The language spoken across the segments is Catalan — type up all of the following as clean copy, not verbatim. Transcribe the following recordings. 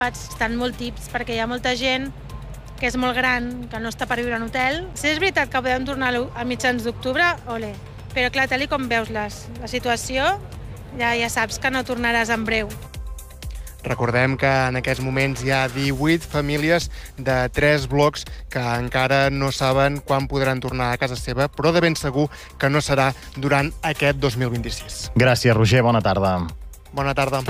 estan molt tips perquè hi ha molta gent que és molt gran, que no està per viure en hotel. Si és veritat que podem tornar a mitjans d'octubre, ole. Però clar, tal com veus la situació, ja saps que no tornaràs en breu. Recordem que en aquests moments hi ha 18 famílies de 3 blocs que encara no saben quan podran tornar a casa seva, però de ben segur que no serà durant aquest 2026. Gràcies, Roger. Bona tarda. Bona tarda.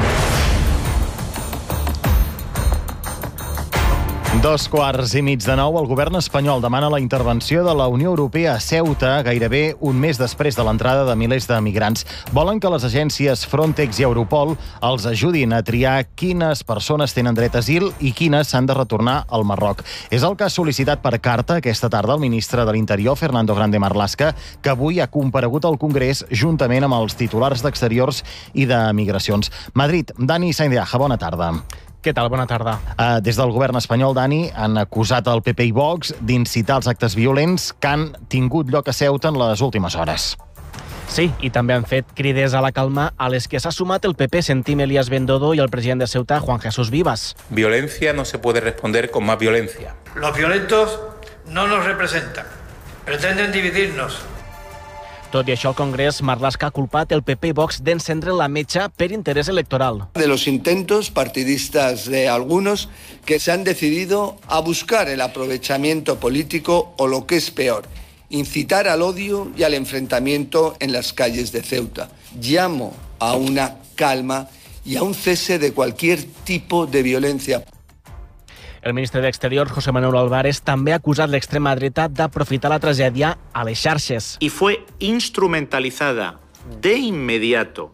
8:15. El govern espanyol demana la intervenció de la Unió Europea a Ceuta gairebé un mes després de l'entrada de milers de migrants. Volen que les agències Frontex i Europol els ajudin a triar quines persones tenen dret a asil i quines s'han de retornar al Marroc. És el que ha sol·licitat per carta aquesta tarda el ministre de l'Interior, Fernando Grande Marlaska, que avui ha comparegut al Congrés juntament amb els titulars d'Exteriors i de Migracions. Madrid, Dani Saindeaja, bona tarda. Què tal? Bona tarda. Des del govern espanyol, Dani, han acusat el PP i Vox d'incitar els actes violents que han tingut lloc a Ceuta en les últimes hores. Sí, i també han fet crides a la calma a les que s'ha sumat el PP. Sentim Elías Bendodo i el president de Ceuta, Juan Jesús Vivas. Violencia no se puede responder con más violencia. Los violentos no nos representan, pretenden dividirnos. Tot i això, al Congrés, Marlaska ha culpat el PP i Vox d'encendre la metxa per interès electoral. De los intentos partidistas de algunos que se han decidido a buscar el aprovechamiento político o lo que es peor, incitar al odio y al enfrentamiento en las calles de Ceuta. Llamo a una calma y a un cese de cualquier tipo de violencia. El ministre d'Exterior, José Manuel Álvarez, també ha acusat l'extrema dreta d'aprofitar la tragèdia a les xarxes. Y fue instrumentalizada de inmediato,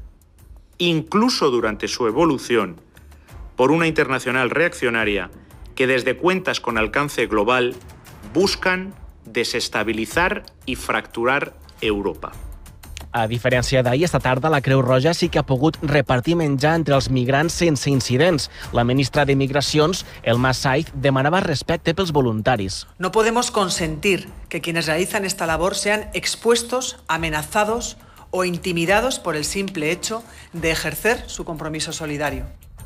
incluso durante su evolución, por una internacional reaccionaria que desde cuentas con alcance global buscan desestabilizar y fracturar Europa. A diferència d'ahir, esta tarda la Creu Roja sí que ha pogut repartir menjar entre els migrants sense incidents. La ministra de Migracions, Elma Saiz, demanava respecte pels voluntaris. No podemos consentir que quienes realizan esta labor sean expuestos, amenazados o intimidados por el simple hecho de ejercer su compromiso solidario.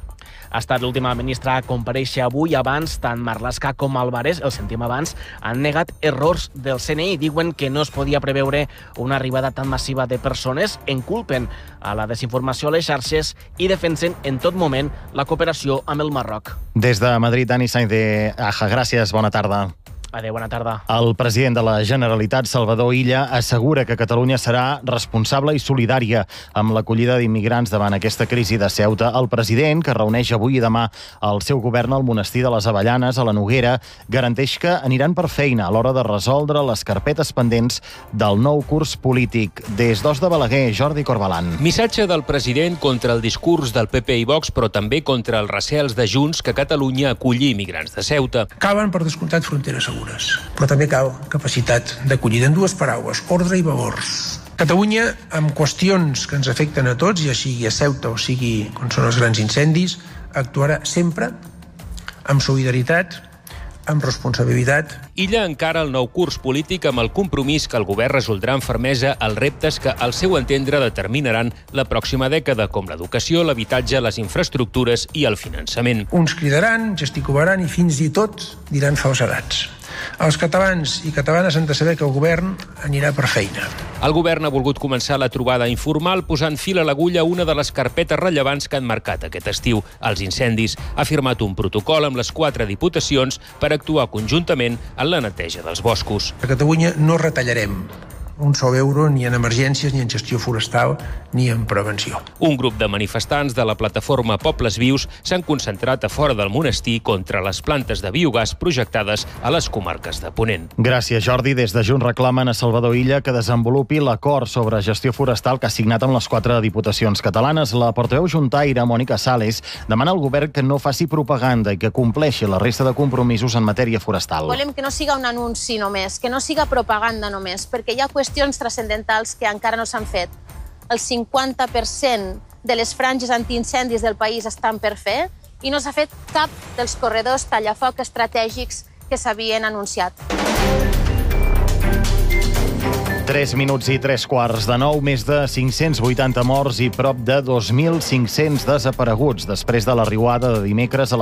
Ha estat l'última ministra a comparèixer avui. Abans, tant Marlaska com Álvarez, el sentim abans, han negat errors del CNI. Diuen que no es podia preveure una arribada tan massiva de persones, en culpen a la desinformació a les xarxes i defensen en tot moment la cooperació amb el Marroc. Des de Madrid, Dani Saindeaja, gràcies, bona tarda. Adéu, bona tarda. El president de la Generalitat, Salvador Illa, assegura que Catalunya serà responsable i solidària amb l'acollida d'immigrants davant aquesta crisi de Ceuta. El president, que reuneix avui i demà el seu govern al monestir de les Avellanes, a la Noguera, garanteix que aniran per feina a l'hora de resoldre les carpetes pendents del nou curs polític. Des d'Os de Balaguer, Jordi Corbalan. Missatge del president contra el discurs del PP i Vox, però també contra els recels de Junts que Catalunya aculli immigrants de Ceuta. Calen, per descomptat, fronteres segures, però també cal capacitat d'acollida. En dues paraules, ordre i valors. Catalunya, amb qüestions que ens afecten a tots, ja sigui a Ceuta o sigui com són els grans incendis, actuarà sempre amb solidaritat, amb responsabilitat. Illa encara el nou curs polític amb el compromís que el govern resoldrà amb fermesa els reptes que, al seu entendre, determinaran la pròxima dècada, com l'educació, l'habitatge, les infraestructures i el finançament. Uns cridaran, gesticularan i fins i tot diran falsedats. Els catalans i catalanes han de saber que el govern anirà per feina. El govern ha volgut començar la trobada informal posant fil a l'agulla a una de les carpetes rellevants que han marcat aquest estiu, els incendis. Ha firmat un protocol amb les 4 diputacions per actuar conjuntament en la neteja dels boscos. A Catalunya no retallarem un sol euro ni en emergències, ni en gestió forestal, ni en prevenció. Un grup de manifestants de la plataforma Pobles Vius s'han concentrat a fora del monestir contra les plantes de biogàs projectades a les comarques de Ponent. Gràcies, Jordi. Des de Junts reclamen a Salvador Illa que desenvolupi l'acord sobre gestió forestal que ha signat amb les 4 diputacions catalanes. La portaveu juntaire, Mònica Sales, demana al govern que no faci propaganda i que compleixi la resta de compromisos en matèria forestal. Volem que no siga un anunci només, que no siga propaganda només, perquè hi ha qüestions transcendentals que encara no s'han fet. El 50% de les franges antiincendis del país estan per fer i no s'ha fet cap dels corredors tallafoc estratègics que s'havien anunciat. 3 minuts i 3:45, més de 580 morts i prop de 2.500 desapareguts després de la riuada de dimecres a la